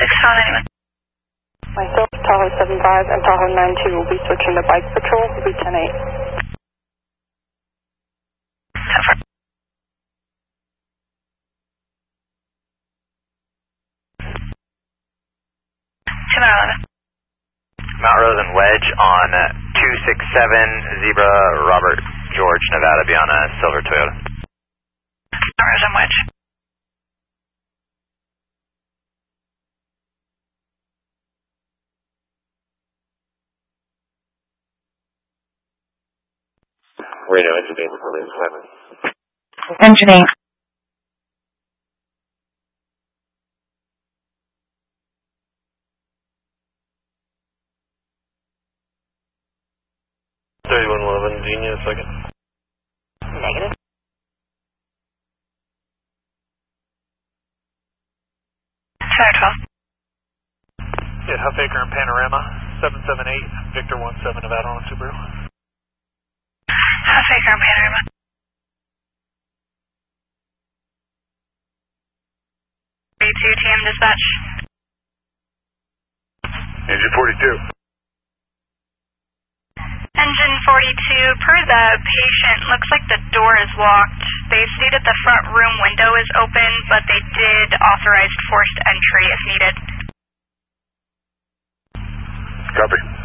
Tahoe 91. Myself, Tahoe 75 and Tahoe 92 will be switching to bike patrol, will be 10-8. Mount Rose and Wedge on 267 Zebra Robert George, Nevada, be on a silver Toyota. Mount Rose and Wedge. Radio engineer, release 7. Engineer. Genius, second. Negative. Tower 12. Yeah, Half-Acre and Panorama, 778, Victor 17, Nevada on Subaru. Half-Acre and Panorama. TM dispatch. Engine 42. Engine 42, per the patient, looks like the door is locked. They stated the front room window is open, but they did authorize forced entry if needed. Copy.